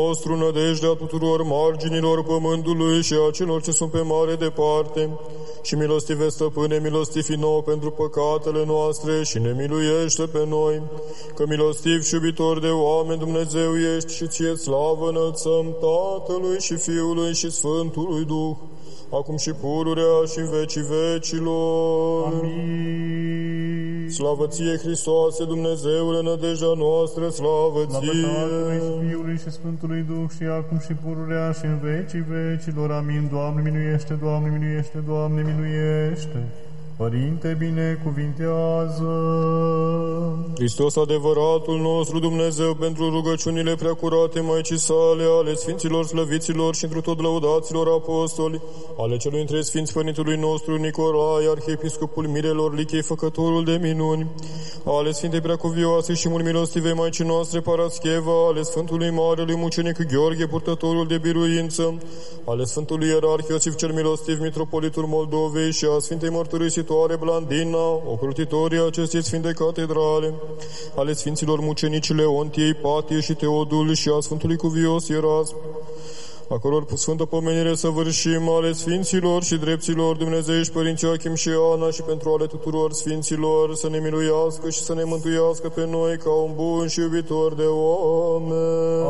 nostru, nădejdea tuturor marginilor pământului și a celor ce sunt pe mare departe. Și milostive, Stăpâne, milostivi nouă pentru păcatele noastre și ne miluiește pe noi, că milostiv și iubitor de oameni Dumnezeu ești și ție slavă înălțăm Tatălui și Fiului și Sfântului Duh, acum și pururea și în vecii vecilor. Amin. Slavă ție, Hristoase, Dumnezeule, nădejdea noastră, slavă ție. Slavă Tatălui și Fiului și Sfântului Duh și acum și pururea și în vecii vecilor. Amin. Doamne miluiește, Doamne miluiește, Doamne miluiește. Părinte, binecuvintează. Hristos, adevăratul nostru Dumnezeu, pentru rugăciunile preacurate Maicii sale, ale Sfinților slăviților și întru tot lăudaților apostoli, ale celui între Sfinți Părintului nostru Nicolae, Arhiepiscopul Mirelor Lichei, făcătorul de minuni, ale Sfintei Preacuvioase și mult milostive Maicii noastre Parascheva, ale Sfântului Marelui Mucenic Gheorghe, purtătorul de biruință, ale Sfântului Ierarh Iosif cel Milostiv, Mitropolitul Moldovei și a Sfintei Mărturisitoare Blandina, ocrotitorii acestei Sfinte Catedrale, ale Sfinților Mucenici Leontie, Patie și Teodul și a Sfântului Cuvios Erasm, a căror sfântă pomenire săvârșim, ale Sfinților și drepților Dumnezeiești Părinții Achim și Ana, și pentru ale tuturor Sfinților să ne miluiască și să ne mântuiască pe noi ca un bun și iubitor de oameni.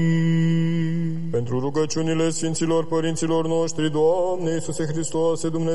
Amin. Pentru rugăciunile Sfinților Părinților noștri, Doamne Iisuse Hristoase, Dumnezeu